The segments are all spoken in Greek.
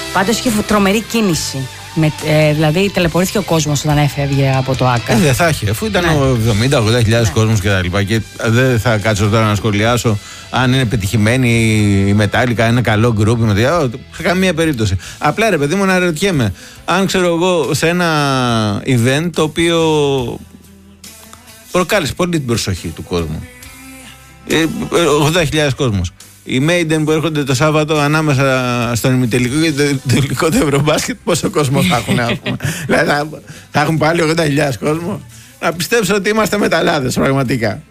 Πάντως είχε τρομερή κίνηση. Δηλαδή ταλαιπωρήθηκε ο κόσμος όταν έφευγε από το ΆΚΑ. Δεν θα έχει, αφού ήταν 70-80 κόσμος κτλ. Και δεν θα κάτσω τώρα να σχολιάσω αν είναι πετυχημένη η Μετάλλικα, είναι καλό γκρουπ. Σε καμία περίπτωση. Απλά ρε παιδί μου, να ρωτιέμαι, αν ξέρω εγώ σε ένα event το οποίο προκάλεσε πολύ την προσοχή του κόσμου, 80.000 κόσμος. Οι Maiden που έρχονται το Σάββατο ανάμεσα στον ημιτελικό και το τελικό του Ευρωμπάσκετ, πόσο κόσμο θα έχουν, ας πούμε. Δηλαδή θα έχουν πάλι 80.000 κόσμο. Να πιστέψω ότι είμαστε μεταλλάδες πραγματικά.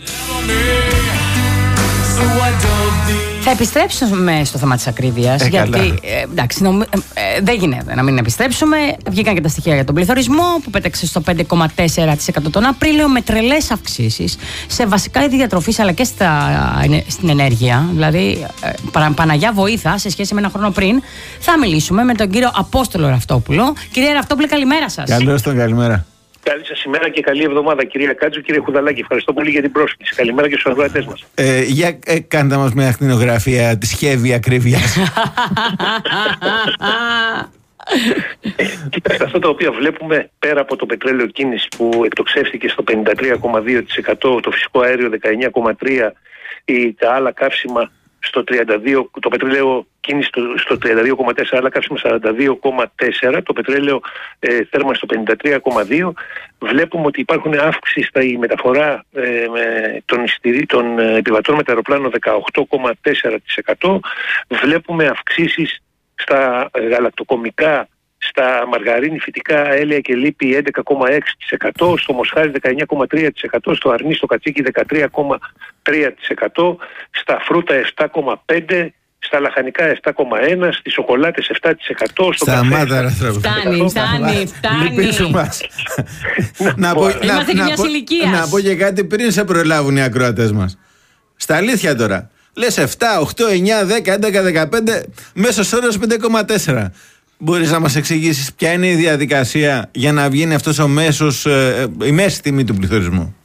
Θα επιστρέψουμε στο θέμα της ακρίβειας, γιατί εντάξει, δεν γίνεται να μην επιστρέψουμε. Βγήκαν και τα στοιχεία για τον πληθωρισμό που πέταξε στο 5,4% τον Απρίλιο, με τρελές αυξήσεις σε βασικά είδη διατροφής αλλά και στην ενέργεια. Δηλαδή, Παναγιά βοήθα, σε σχέση με ένα χρόνο πριν. Θα μιλήσουμε με τον κύριο Απόστολο Ραυτόπουλο. Κύριε Ραυτόπουλε, καλημέρα σας. Καλώς τον, καλημέρα. Καλή σας ημέρα και καλή εβδομάδα, κυρία Κάτσου, κύριε Χουδαλάκη. Ευχαριστώ πολύ για την πρόσκληση. Καλημέρα και στους ακροατές μας. Για κάντε μας μια ακτινογραφία της χέβη ακρίβειας. Κοιτάξτε, αυτά τα οποία βλέπουμε πέρα από το πετρέλαιο κίνηση που εκτοξεύτηκε στο 53,2%, το φυσικό αέριο 19,3%, τα άλλα καύσιμα στο 32%, το πετρέλαιο κίνηση στο 32,4%, άλλα καύσιμα 42,4%, το πετρέλαιο θέρμανση στο 53,2%. Βλέπουμε ότι υπάρχουν αύξηση στη μεταφορά των επιβατών με τα αεροπλάνο 18,4%. Βλέπουμε αυξήσεις στα γαλακτοκομικά, στα μαργαρίνη, φυτικά, έλαια και λίπη 11,6%, στο μοσχάρι 19,3%, στο αρνί, στο κατσίκι 13,3%, στα φρούτα 7,5%, στα λαχανικά 7,1%, στις σοκολάτες 7%, στο καφέ... Φτάνει. Να πω και κάτι πριν σε προλάβουν οι ακροατές μας. Στα αλήθεια τώρα. Λες 7, 8, 9, 10, 11, 15, μέσος όρος 5,4. Μπορείς να μας εξηγήσεις ποια είναι η διαδικασία για να βγει αυτός ο η μέση τιμή του πληθωρισμού?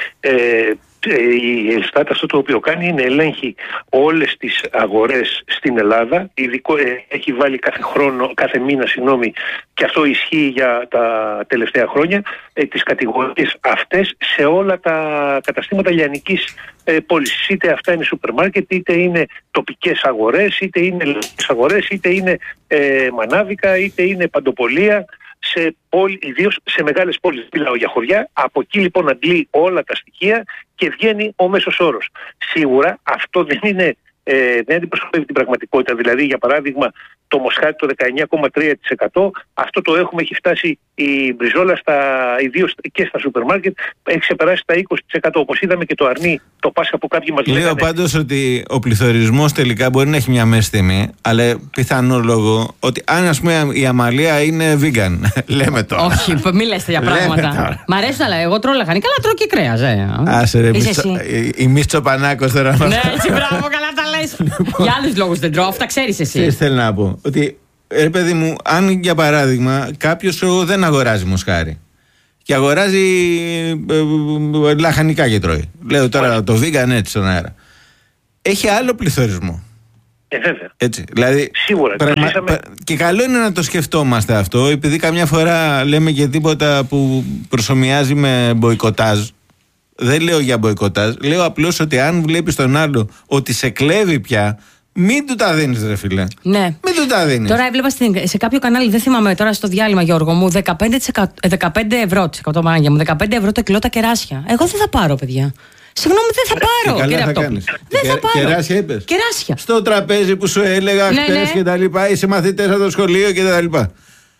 Η Ελστάτ αυτό το οποίο κάνει είναι ελέγχει όλες τις αγορές στην Ελλάδα. Έχει βάλει κάθε μήνα, και αυτό ισχύει για τα τελευταία χρόνια, τις κατηγορίες αυτές σε όλα τα καταστήματα λιανικής πώλησης. Είτε αυτά είναι σούπερ μάρκετ, είτε είναι τοπικές αγορές, είτε είναι ελληνικές αγορές, είτε είναι μανάβικα, είτε είναι παντοπολία. Ιδίως σε μεγάλες πόλεις, μιλάω για χωριά. Από εκεί λοιπόν αντλεί όλα τα στοιχεία και βγαίνει ο μέσος όρος. Σίγουρα αυτό δεν αντιπροσωπεύει την πραγματικότητα. Δηλαδή, για παράδειγμα, το μοσχάρι το 19,3%, αυτό το έχει φτάσει η μπριζόλα ιδίως και στα σούπερ μάρκετ, έχει ξεπεράσει τα 20%. Όπως είδαμε και το αρνί, το Πάσχα που κάποιοι μας λέγανε. Λέω πάντως ότι ο πληθωρισμός τελικά μπορεί να έχει μια μέση τιμή, αλλά πιθανό λόγο ότι αν ας πούμε η Αμαλία είναι vegan, λέμε τώρα. Όχι, μη λες τέτοια πράγματα. Μ' αρέσουν, αλλά εγώ τρώω λαχανικά, αλλά τρώω και κρέας. Άσε ρε, η Μίτσο Πανάκος τώρα. Ναι, έτσι, μπράβο, καλά τα λες. Για άλλους λόγους δεν τρώω, αυτά ξέρεις εσύ. Τι θέλω να πω? Ότι, ρε παιδί μου, αν για παράδειγμα κάποιος δεν αγοράζει μοσχάρι και αγοράζει λαχανικά και τρώει, λέω τώρα το vegan έτσι στον αέρα, έχει άλλο πληθωρισμό. Βέβαια. Έτσι, δηλαδή, σίγουρα. Και καλό είναι να το σκεφτόμαστε αυτό, επειδή καμιά φορά λέμε και τίποτα που προσομοιάζει με μποϊκοτάζ. Δεν λέω για μποϊκοτάζ, λέω απλώς ότι αν βλέπεις τον άλλο ότι σε κλέβει πια, μην του τα δίνεις, ρε φίλε. Ναι. Μην του τα δίνεις. Τώρα έβλεπα σε κάποιο κανάλι, δεν θυμάμαι τώρα στο διάλειμμα, Γιώργο μου, 15 ευρώ, 15 ευρώ το κιλό τα κεράσια. Εγώ δεν θα πάρω, παιδιά. Συγγνώμη, δεν θα πάρω. Καλά θα κάνεις. Δεν θα πάρω. Κεράσια είπες? Κεράσια. Στο τραπέζι που σου έλεγα χτες και τα λοιπά, είσαι μαθητές από το σχολείο και τα λοιπά.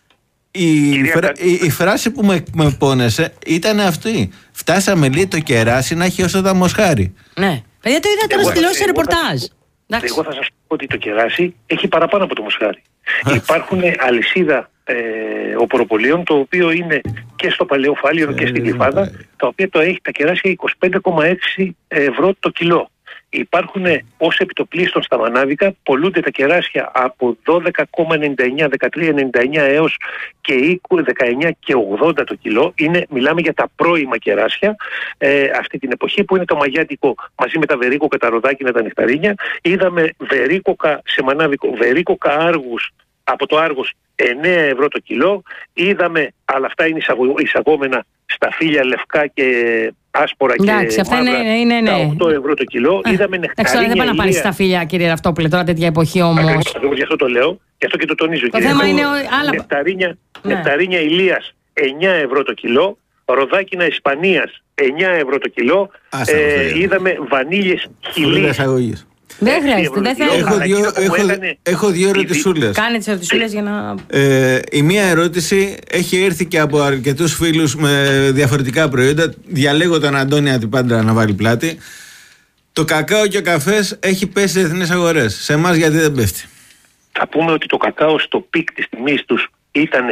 Η φράση που με πόνεσε ήταν αυτή. Φτάσαμε, λέει, το κεράσι να έχει όσο τα μοσχάρι. Ναι. Παιδιά, το είδα τώρα στη τηλεόραση ρεπορτάζ. Εγώ θα σας πω ότι το κεράσι έχει παραπάνω από το μοσχάρι. Υπάρχουν αλυσίδα οποροπολίων, το οποίο είναι και στο Παλαιό Φάληρο και στην Γλυφάδα, τα οποία τα κεράσια 25,6 ευρώ το κιλό. Υπάρχουν ως επιτοπλίστων στα μανάβικα, πολλούνται τα κεράσια από 12,99, 13,99 έως και 19 και 80 το κιλό. Μιλάμε για τα πρώιμα κεράσια αυτή την εποχή, που είναι το μαγιάτικο μαζί με τα βερίκοκα, τα ροδάκινα, τα νεκταρίνια. Είδαμε βερίκοκα σε μανάβικο, βερίκοκα άργους από το Άργος 9 ευρώ το κιλό. Είδαμε, αλλά αυτά είναι εισαγόμενα σταφύλια λευκά και άσπορα. Εντάξει, και αυτά μαύρα, τα 8 ευρώ το κιλό. Είδαμε νεκταρίνια. Δεν πάει να πάρει σταφύλια, κύριε Ραυτόπουλε, τώρα τέτοια εποχή όμως. Ακριβώς, γι' αυτό το λέω, γι' αυτό και το τονίζω. Το θέμα είναι άλλα. Νεκταρίνια Ηλίας 9 ευρώ το κιλό. Ροδάκινα Ισπανίας 9 ευρώ το κιλό. Είδαμε βανίλιες Χιλής. Δεν χρειάζεται, δεν θέλω. Έχω δύο ερωτησούλες. Κάνε τις ερωτησούλες για να. Η μία ερώτηση έχει έρθει και από αρκετούς φίλους με διαφορετικά προϊόντα. Διαλέγω τον Αντώνη Αντιπάντρα να βάλει πλάτη. Το κακάο και ο καφές έχει πέσει σε διεθνείς αγορές. Σε εμάς γιατί δεν πέφτει? Θα πούμε ότι το κακάο στο πικ της τιμής τους ήταν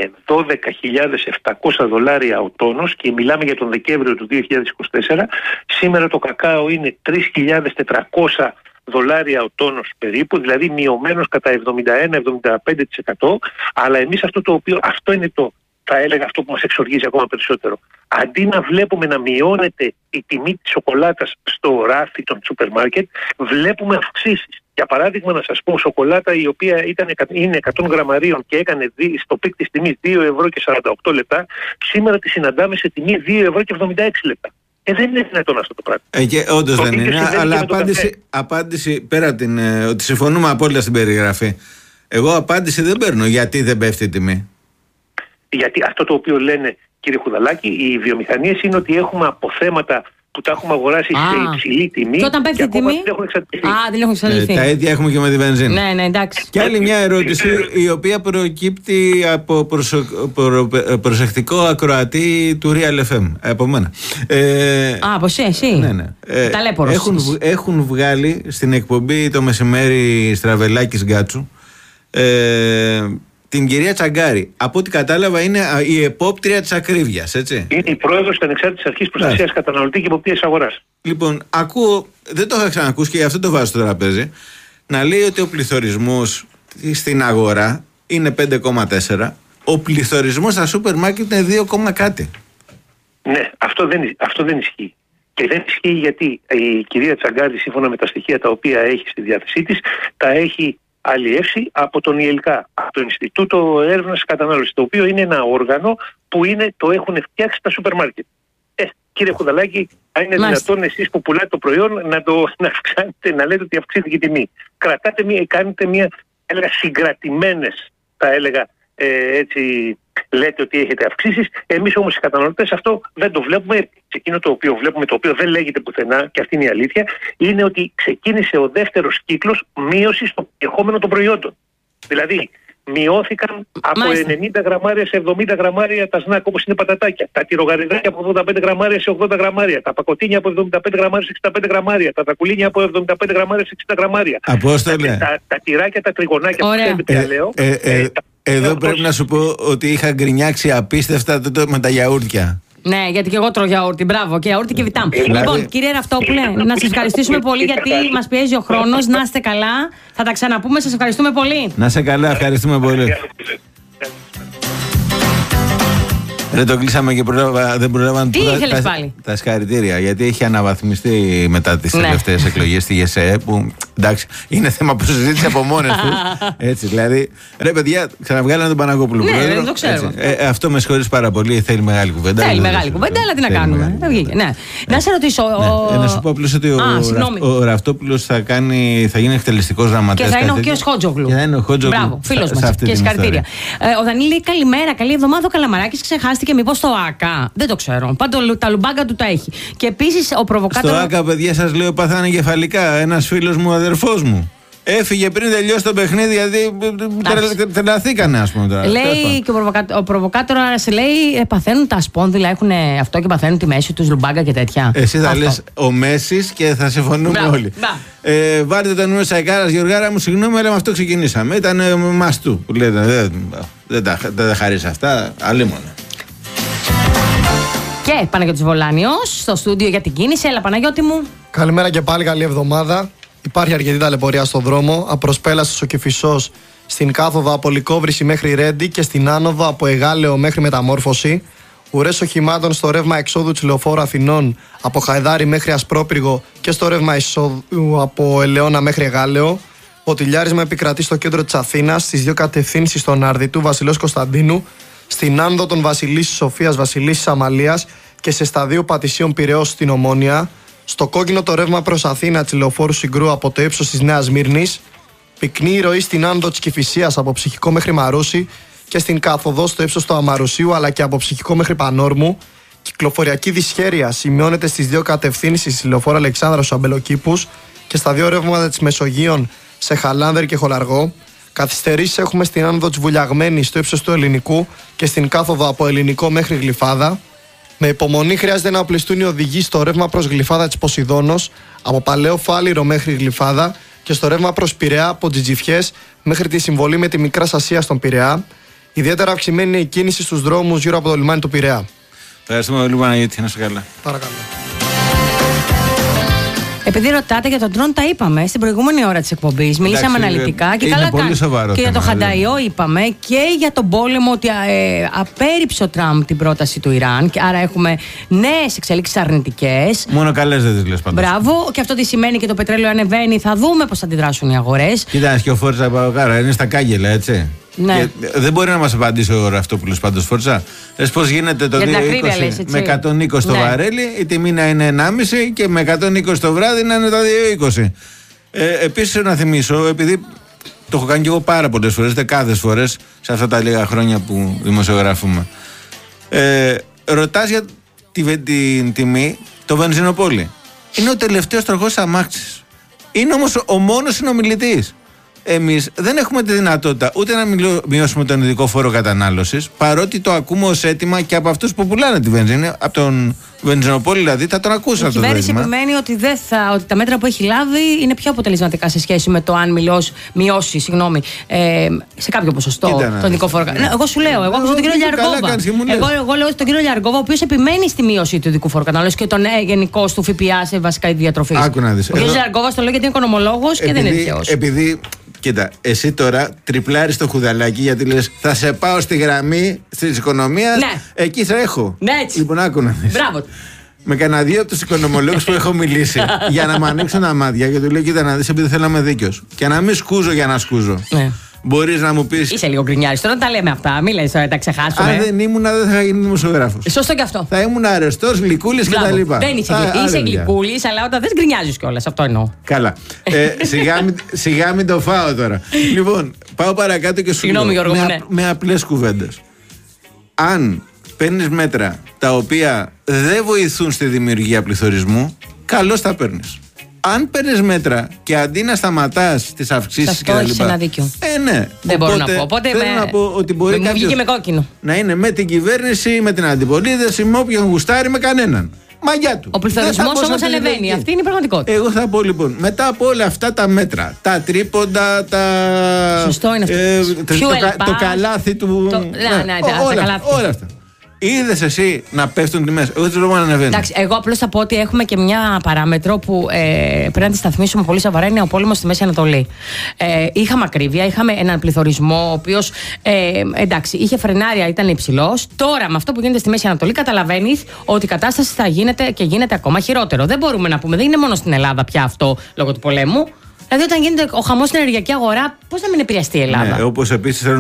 $12.700 ο τόνος και μιλάμε για τον Δεκέμβριο του 2024. Σήμερα το κακάο είναι $3.400 ο τόνος περίπου, δηλαδή μειωμένος κατά 71-75%. Αλλά εμείς αυτό είναι θα έλεγα αυτό που μας εξοργίζει ακόμα περισσότερο. Αντί να βλέπουμε να μειώνεται η τιμή της σοκολάτας στο ράφι των σούπερ μάρκετ, βλέπουμε αυξήσεις. Για παράδειγμα, να σας πω, σοκολάτα η οποία είναι 100 γραμμαρίων και έκανε στο πικ της τιμής 2 ευρώ και 48 λεπτά, σήμερα τη συναντάμε σε τιμή 2 ευρώ και 76 λεπτά. Δεν είναι δυνατόν αυτό το πράγμα. Όντως δεν είναι, αλλά απάντηση πέρα ότι συμφωνούμε απόλυτα στην περιγραφή. Εγώ απάντηση δεν παίρνω. Γιατί δεν πέφτει η τιμή? Γιατί αυτό το οποίο λένε, κύριε Χουδαλάκη, οι βιομηχανίες είναι ότι έχουμε αποθέματα που τα έχουμε αγοράσει σε υψηλή τιμή. Και όταν πέφτει η τιμή. Δεν έχουν εξαντληθεί. Δεν έχουν εξαντληθεί. Τα ίδια έχουμε και με τη βενζίνη. Ναι, εντάξει. Και άλλη μια ερώτηση, η οποία προκύπτει από προσεκτικό ακροατή του Real FM. Από μένα. Από εσύ. Ναι. Έχουν βγάλει στην εκπομπή το μεσημέρι Στραβελάκης Γκάτσου την κυρία Τσαγκάρη. Από ό,τι κατάλαβα είναι η επόπτρια της ακρίβειας, έτσι. Είναι η πρόεδρος της Ανεξάρτητης Αρχής Προστασίας Καταναλωτή και Εποπτείας Αγοράς. Λοιπόν, ακούω, δεν το είχα ξανακούσει και γι' αυτό το βάζω στο τραπέζι, να λέει ότι ο πληθωρισμός στην αγορά είναι 5,4. Ο πληθωρισμός στα σούπερ μάρκετ είναι 2, κάτι. Ναι, αυτό δεν ισχύει. Και δεν ισχύει γιατί η κυρία Τσαγκάρη, σύμφωνα με τα στοιχεία τα οποία έχει στη διάθεσή της, τα έχει αλλιεύσει από τον ΙΕΛΚΑ, από το Ινστιτούτο Έρευνας Κατανάλωσης, το οποίο είναι ένα όργανο που το έχουν φτιάξει τα σούπερ μάρκετ. Κύριε Χουδαλάκη, αν είναι δυνατόν εσείς που πουλάτε το προϊόν να αυξάνετε, να λέτε ότι αυξήθηκε η τιμή. Κάνετε μια συγκρατημένες, θα έλεγα, έτσι, λέτε ότι έχετε αυξήσεις. Εμείς όμως οι καταναλωτές αυτό δεν το βλέπουμε. Σε εκείνο το οποίο βλέπουμε, το οποίο δεν λέγεται πουθενά, και αυτή είναι η αλήθεια, είναι ότι ξεκίνησε ο δεύτερος κύκλος μείωσης στο περιεχόμενο των προϊόντων. Δηλαδή, μειώθηκαν από 90 γραμμάρια σε 70 γραμμάρια τα σνακ, όπως είναι πατατάκια. Τα τυρογαριδάκια από 85 γραμμάρια σε 80 γραμμάρια. Τα πακοτίνια από 75 γραμμάρια σε 65 γραμμάρια. Τα τακουλίνια από 75 γραμμάρια σε 60 γραμμάρια. Τα τυράκια, τα τριγωνάκια που ξέρετε τι λέω. Εδώ πρέπει να σου πω ότι είχα γκρινιάξει απίστευτα με τα γιαούρτια. Ναι, γιατί και εγώ τρώω γιαούρτι. Μπράβο, και γιαούρτι και βιτάμ. Λοιπόν, κύριε Ραυτόπουλε, να σας ευχαριστήσουμε πολύ γιατί μας πιέζει ο χρόνος. Να είστε καλά. Θα τα ξαναπούμε. Σας ευχαριστούμε πολύ. Να είστε καλά, ευχαριστούμε πολύ. Δεν το κλείσαμε και δεν προλάβαμε τα συγχαρητήρια. Γιατί έχει αναβαθμιστεί μετά τις τελευταίες εκλογές στη ΓΕΣΕ. Που εντάξει, είναι θέμα που συζήτησε από μόνες του. Έτσι, δηλαδή, ρε παιδιά, ξαναβγάλανε τον Παναγόπουλο. Ναι, δεν το ξέρω. Αυτό με συγχωρείς πάρα πολύ. Θέλει μεγάλη κουβέντα. Θέλει μεγάλη κουβέντα, αλλά τι να κάνουμε. Να σε ρωτήσω. Να σου πω απλώς ότι ο Ραυτόπουλος θα γίνει εκτελεστικός γραμματέας. Και θα είναι ο κ. Χότζογλου. Μπράβο, φίλος μας. Και συγχαρητήρια. Ο Δανίλη λέει καλημέρα, καλή εβδομάδα. Ο Καλαμαράκης ξεχάστηκε μήπως το ΑΚΑ. Δεν το ξέρω. Πάντως τα λουμπάγκα του τα έχει. Και επίσης ο προβοκάτορ. Στο ΑΚΑ, παιδιά, σας λέω, πάθανε κεφαλικά. Ένας φίλος μου, αδερφός μου. Έφυγε πριν τελειώσει το παιχνίδι, γιατί τρελαθήκανε, ας πούμε τώρα. Λέει και ο προβοκάτορας, λέει, παθαίνουν τα σπόνδυλα, έχουν αυτό και παθαίνουν τη μέση τους, λουμπάγκα και τέτοια. Εσύ θα λες ο Μέσης και θα συμφωνούμε όλοι. Βάλτε το νούμερο Σαϊκάρας, Γεωργάρα μου, συγγνώμη, αλλά με αυτό ξεκινήσαμε. Ήταν μαστού που λέτε. Δεν τα χαρίσει αυτά, αλλήμον. Και Παναγιώτης Βολάνιος στο στούντιο για την κίνηση. Έλα, Παναγιώτη μου. Καλημέρα και πάλι, καλή εβδομάδα. Υπάρχει αρκετή ταλαιπωρία στον δρόμο. Απροσπέλαστος ο Κηφισός στην κάθοδο από Λυκόβρηση μέχρι Ρέντι και στην άνοδο από Εγάλεο μέχρι Μεταμόρφωση. Ουρές οχημάτων στο ρεύμα εξόδου της Λεωφόρου Αθηνών από Χαϊδάρι μέχρι Ασπρόπυργο και στο ρεύμα εισόδου από Ελαιώνα μέχρι Εγάλεο. Ποτηλιάρισμα επικρατεί στο κέντρο της Αθήνας, στις δύο κατευθύνσεις στον Αρδιτού Βασιλός Κωνσταντίνου, στην άνοδο των Βασιλίσσης Σοφίας Βασιλίσσης Αμαλίας και σε σταδίο Πατησίων Πειραιώς στην Ομόνια. Στο κόκκινο το ρεύμα προς Αθήνα της Λεωφόρου Συγκρού από το ύψος της Νέας Μύρνης. Πυκνή η ροή στην άνοδο της Κηφισίας από Ψυχικό μέχρι Μαρούσι και στην κάθοδο στο ύψος του Αμαρουσίου αλλά και από Ψυχικό μέχρι Πανόρμου. Κυκλοφοριακή δυσχέρεια σημειώνεται στις δύο κατευθύνσεις της Λεωφόρου Αλεξάνδρας στους Αμπελοκήπους και στα δύο ρεύματα της Μεσογείων σε Χαλάνδρη και Χολαργό. Καθυστερήσεις έχουμε στην άνοδο της Βουλιαγμένης στο ύψος του Ελληνικού και στην κάθοδο από Ελληνικό μέχρι Γλυφάδα. Με υπομονή χρειάζεται να οπλιστούν οι οδηγοί στο ρεύμα προς Γλυφάδα της Ποσειδώνος, από Παλαιό Φάληρο μέχρι Γλυφάδα και στο ρεύμα προς Πειραιά από Τζιτζιφιές μέχρι τη συμβολή με τη Μικρά Ασία στον Πειραιά. Ιδιαίτερα αυξημένη είναι η κίνηση στους δρόμους γύρω από το λιμάνι του Πειραιά. Ευχαριστούμε πολύ, Παναγιώτη. Να είσαι καλά. Παρακαλώ. Επειδή ρωτάτε για τον ντρόν, τα είπαμε στην προηγούμενη ώρα της εκπομπής. Μιλήσαμε αναλυτικά και καλά κάνουμε. Και για το Χανταϊό είπαμε και για τον πόλεμο, ότι απέρριψε ο Τραμπ την πρόταση του Ιράν. Και άρα έχουμε νέες εξελίξεις αρνητικές. Μόνο καλές δεν τις λες πάντως. Μπράβο. Και αυτό τι σημαίνει, και το πετρέλαιο ανεβαίνει. Θα δούμε πώς θα αντιδράσουν οι αγορές. Κοίτα, και ο Φόρτσα Παπακάρα είναι στα κάγκελα, έτσι. Ναι. Δεν μπορεί να μας απαντήσει ο Ραυτόπουλος πάντως, Φόρτσα. Λες πώς γίνεται το 2,20 με 120 το βαρέλι, η τιμή να είναι 1,5 και με 120 το βράδυ να είναι τα 2,20. Επίσης να θυμίσω, επειδή το έχω κάνει και εγώ πάρα πολλές φορές, δεκάδες φορές σε αυτά τα λίγα χρόνια που δημοσιογραφούμε. Ρωτάς για την τιμή το βενζινοπόλι. Είναι ο τελευταίος τροχός αμάξης. Είναι όμως ο μόνος συνομιλητής. Εμείς δεν έχουμε τη δυνατότητα ούτε να μειώσουμε τον ειδικό φόρο κατανάλωσης, παρότι το ακούμε ως αίτημα και από αυτούς που πουλάνε τη βενζίνη, από τον βενζινοπόλη δηλαδή, θα τον ακούσαν αυτό το αίτημα. Η κυβέρνηση επιμένει ότι τα μέτρα που έχει λάβει είναι πιο αποτελεσματικά σε σχέση με το αν μειώσει σε κάποιο ποσοστό τον ειδικό φόρο. Ναι. Εγώ σου λέω, εγώ έχω τον κύριο Λιαργόβα. Εγώ λέω στον κύριο Λιαργόβα, ο οποίος επιμένει στη μείωση του ειδικού φόρου κατανάλωσης και τον γενικό του ΦΠΑ σε βασικά είδη διατροφής. Άκου να δεις. Ο κύριος Λιαργόβα το λέει γιατί είναι οικονομολόγος και δεν είναι τυχαίος. Κοίτα, εσύ τώρα τριπλάρεις το χουδαλάκι γιατί λες θα σε πάω στη γραμμή της οικονομίας, ναι. Εκεί θα έχω. Ναι, έτσι. Λοιπόν, άκου να δεις. Μπράβο. Με κανένα δύο από τους οικονομολόγους που έχω μιλήσει για να μου ανοίξουν τα μάτια και του λέω: κοίτα να δεις, επειδή θέλω να είμαι δίκαιος. Και να μην σκούζω για να σκούζω. Ναι. Μπορείς να μου πεις. Είσαι λίγο γκρινιάρης. Τώρα τα λέμε αυτά. Μην λες, τα ξεχάσουμε. Αν δεν ήμουν, δεν θα γίνει δημοσιογράφος. Σωστό και αυτό. Θα ήμουν αρεστός, γλυκούλης κτλ. Δεν είσαι γλυκούλης, αλλά όταν δεν γκρινιάζεις κιόλας. Αυτό εννοώ. Καλά. Σιγά μην το φάω τώρα. Λοιπόν, πάω παρακάτω και σου λέω με απλές κουβέντες. Αν παίρνεις μέτρα τα οποία δεν βοηθούν στη δημιουργία πληθωρισμού, καλώς τα παίρνεις. Αν παίρνεις μέτρα και αντί να σταματάς τις αυξήσεις και τα λοιπά. Ένα δίκιο. Ναι. Δεν μπορώ να πω. Οπότε θέλω να πω ότι μπορεί κάποιος με κόκκινο να είναι με την κυβέρνηση, με την αντιπολίτευση, με όποιον γουστάρει, με κανέναν. Μαγιά του. Ο πληθωρισμός όμως ανεβαίνει. Αυτή είναι η πραγματικότητα. Εγώ θα πω λοιπόν, μετά από όλα αυτά τα μέτρα, τα τρίποντα, Σωστό είναι αυτό. Το καλάθι του. Όλα αυτά. Είδες εσύ να πέφτουν τιμές? Εγώ δεν ξέρω αν ανεβαίνουν. Εντάξει, εγώ απλώς θα πω ότι έχουμε και μια παράμετρο που πρέπει να τη σταθμίσουμε πολύ σοβαρά. Είναι ο πόλεμος στη Μέση Ανατολή. Είχαμε ακρίβεια, είχαμε έναν πληθωρισμό, ο οποίος εντάξει, είχε φρενάρια, ήταν υψηλός. Τώρα με αυτό που γίνεται στη Μέση Ανατολή, καταλαβαίνεις ότι η κατάσταση θα γίνεται και γίνεται ακόμα χειρότερο. Δεν μπορούμε να πούμε, δεν είναι μόνο στην Ελλάδα πια αυτό λόγω του πολέμου. Δηλαδή, όταν γίνεται ο χαμός στην ενεργειακή αγορά, πώς να μην επηρεαστεί η Ελλάδα. Ναι, όπως επίσης